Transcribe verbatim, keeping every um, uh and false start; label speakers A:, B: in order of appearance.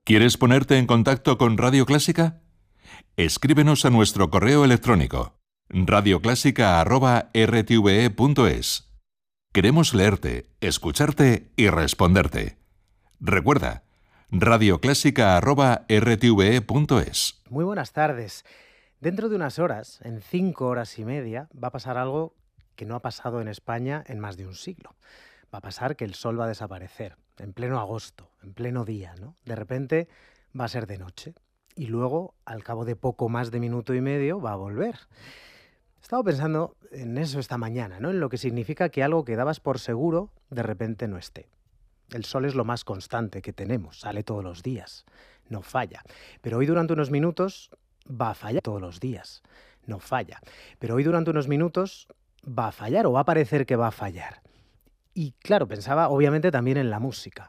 A: ¿Quieres ponerte en contacto con Radio Clásica? Escríbenos a nuestro correo electrónico radioclásica arroba r t v e punto es. Queremos leerte, escucharte y responderte. Recuerda, radioclásica arroba r t v e punto es.
B: Muy buenas tardes. Dentro de unas horas, en cinco horas y media, va a pasar algo que no ha pasado en España en más de un siglo. Va a pasar que el sol va a desaparecer, en pleno agosto, en pleno día, ¿no? De repente va a ser de noche y luego, al cabo de poco más de minuto y medio, va a volver. He estado pensando en eso esta mañana, ¿no? En lo que significa que algo que dabas por seguro, de repente no esté. El sol es lo más constante que tenemos, sale todos los días, no falla. Pero hoy durante unos minutos va a fallar todos los días, no falla. Pero hoy durante unos minutos va a fallar o va a parecer que va a fallar. Y claro, pensaba obviamente también en la música.